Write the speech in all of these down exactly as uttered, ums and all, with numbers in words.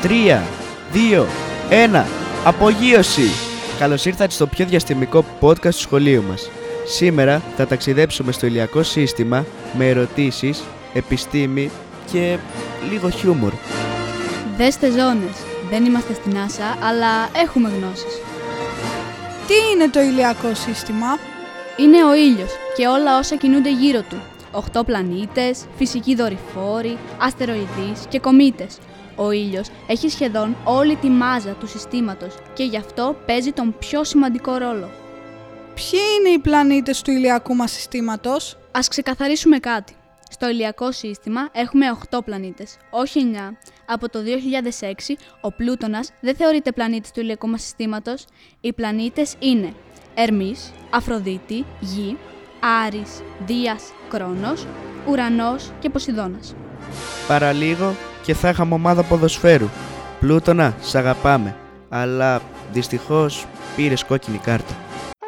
τρία, δύο, ένα. Απογείωση! Καλώς ήρθατε στο πιο διαστημικό podcast του σχολείου μας. Σήμερα θα ταξιδέψουμε στο ηλιακό σύστημα με ερωτήσεις, επιστήμη και λίγο χιούμορ. Δέστε ζώνες. Δεν είμαστε στην NASA, αλλά έχουμε γνώσεις. Τι είναι το ηλιακό σύστημα? Είναι ο ήλιος και όλα όσα κινούνται γύρω του. Οχτώ πλανήτες, φυσικοί δορυφόροι, αστεροειδείς και κομήτες. Ο ήλιος έχει σχεδόν όλη τη μάζα του συστήματος και γι' αυτό παίζει τον πιο σημαντικό ρόλο. Ποιοι είναι οι πλανήτες του ηλιακού μας συστήματος? Ας ξεκαθαρίσουμε κάτι. Στο ηλιακό σύστημα έχουμε οκτώ πλανήτες, όχι εννιά. Από το δύο χιλιάδες έξι ο Πλούτονας δεν θεωρείται πλανήτης του ηλιακού μας συστήματος. Οι πλανήτες είναι Ερμής, Αφροδίτη, Γη, Άρης, Δίας, Κρόνος, Ουρανός και Ποσειδώνας. Παραλίγο και θα είχαμε ομάδα ποδοσφαίρου. Πλούτονα, σ' αγαπάμε, αλλά δυστυχώς πήρες κόκκινη κάρτα.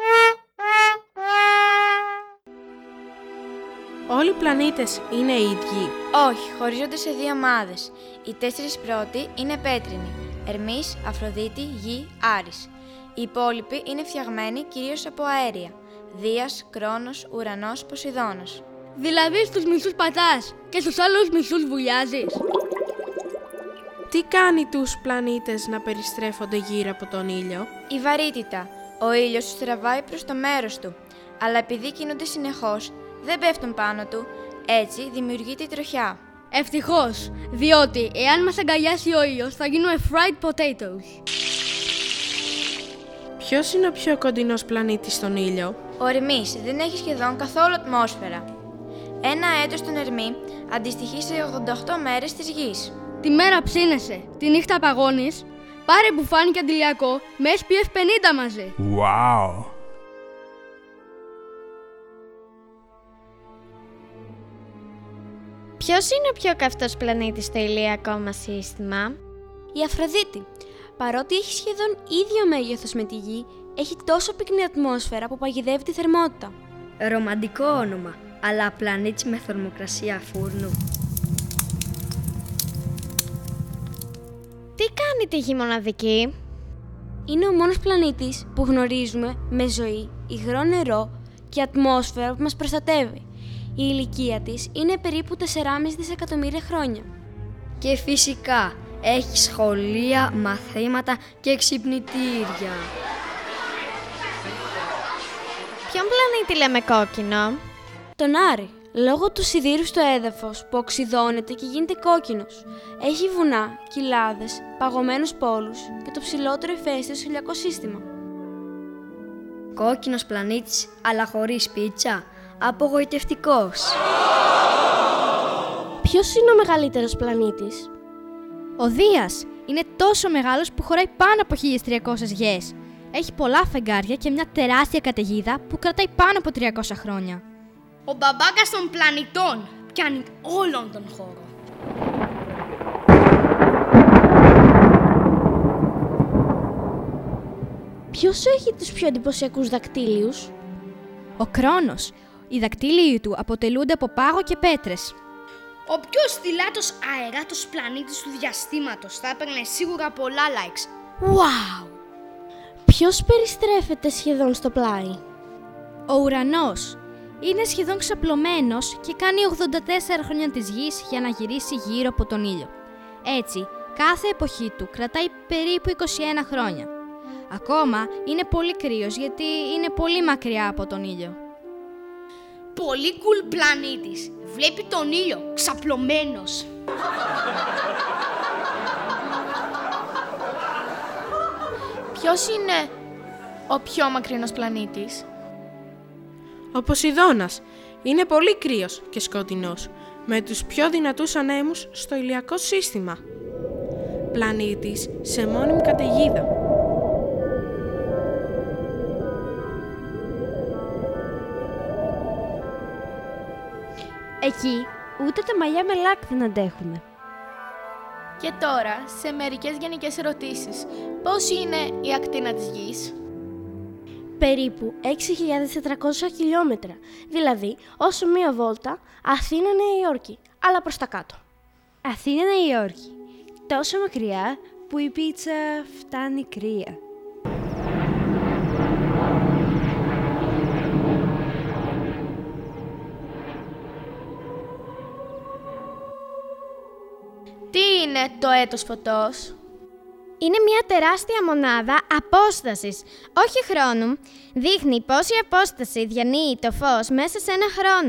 Όλοι οι πλανήτες είναι οι ίδιοι? Όχι, χωρίζονται σε δύο ομάδες. Οι τέσσερις πρώτοι είναι πέτρινοι. Ερμής, Αφροδίτη, Γη, Άρης. Οι υπόλοιποι είναι φτιαγμένοι κυρίως από αέρια. Δίας, Κρόνος, Ουρανός, Ποσειδώνας. Δηλαδή στους μισούς πατάς και στους άλλους μισούς βουλιάζεις. Τι κάνει τους πλανήτες να περιστρέφονται γύρω από τον ήλιο? Η βαρύτητα. Ο ήλιος τους τραβάει προς το μέρος του. Αλλά επειδή κινούνται συνεχώς, δεν πέφτουν πάνω του. Έτσι δημιουργείται η τροχιά. Ευτυχώς, διότι εάν μας αγκαλιάσει ο ήλιος θα γίνουμε fried potatoes. Ποιος είναι ο πιο κοντινός πλανήτης στον ήλιο? Ο Ερμής δεν έχει σχεδόν καθόλου ατμόσφαιρα. Ένα έτος στον Ερμή αντιστοιχεί σε ογδόντα οκτώ μέρες της Γης. Τη μέρα ψήνεσαι, τη νύχτα παγώνεις, πάρε μπουφάνι και αντιλιακό με ες πι εφ πενήντα μαζί. Wow! Ποιος είναι ο πιο καυτός πλανήτης στο ηλιακό μας σύστημα? Η Αφροδίτη. Παρότι έχει σχεδόν ίδιο μέγεθος με τη Γη, έχει τόσο πυκνή ατμόσφαιρα που παγιδεύει τη θερμότητα. Ρομαντικό όνομα, αλλά πλανήτης με θερμοκρασία φούρνου. Τι κάνει τη Γη μοναδική? Είναι ο μόνος πλανήτης που γνωρίζουμε με ζωή, υγρό νερό και ατμόσφαιρα που μας προστατεύει. Η ηλικία της είναι περίπου τέσσερα κόμμα πέντε δισεκατομμύρια χρόνια. Και φυσικά έχει σχολεία, μαθήματα και ξυπνητήρια. Ποιον πλανήτη λέμε κόκκινο? Τον Άρη, λόγω του σιδήρου στο έδαφος που οξυδώνεται και γίνεται κόκκινος. Έχει βουνά, κοιλάδες, παγωμένους πόλους και το ψηλότερο ηφαίστειο στο ηλιακό σύστημα. Κόκκινος πλανήτης, αλλά χωρίς πίτσα. Απογοητευτικός. Ποιος είναι ο μεγαλύτερος πλανήτης? Ο Δίας είναι τόσο μεγάλος που χωράει πάνω από χίλιες τριακόσιες γιες. Έχει πολλά φεγγάρια και μια τεράστια καταιγίδα που κρατάει πάνω από τριακόσια χρόνια. Ο μπαμπάκας των πλανητών πιάνει όλον τον χώρο. Ποιος έχει τους πιο εντυπωσιακούς δακτύλιους? Ο Κρόνος. Οι δακτύλιοι του αποτελούνται από πάγο και πέτρες. Ο πιο στυλάτος αεράτος πλανήτης του διαστήματος θα έπαιρνε σίγουρα πολλά likes. Wow! Ποιος περιστρέφεται σχεδόν στο πλάι? Ο Ουρανός. Είναι σχεδόν ξαπλωμένος και κάνει ογδόντα τέσσερα χρόνια της Γης για να γυρίσει γύρω από τον ήλιο. Έτσι, κάθε εποχή του κρατάει περίπου είκοσι ένα χρόνια. Ακόμα είναι πολύ κρύος γιατί είναι πολύ μακριά από τον ήλιο. Πολύ cool πλανήτης. Βλέπει τον ήλιο ξαπλωμένος. Ποιος είναι ο πιο μακρινός πλανήτης? Ο Ποσειδώνας. Είναι πολύ κρύος και σκοτεινός, με τους πιο δυνατούς ανέμους στο ηλιακό σύστημα. Πλανήτης σε μόνιμη καταιγίδα. Εκεί ούτε τα μαλλιά με λάκ δεν αντέχουνε. Και τώρα, σε μερικές γενικές ερωτήσεις. Πώς είναι η ακτίνα της Γης? Περίπου έξι χιλιάδες τετρακόσια χιλιόμετρα, δηλαδή όσο μία βόλτα Αθήνα-Νέα Υόρκη, αλλά προς τα κάτω. Αθήνα-Νέα Υόρκη. τόσο μακριά που η πίτσα φτάνει κρύα. Τι είναι το έτος φωτός? Είναι μια τεράστια μονάδα απόστασης, όχι χρόνου. Δείχνει πόση απόσταση διανύει το φως μέσα σε ένα χρόνο.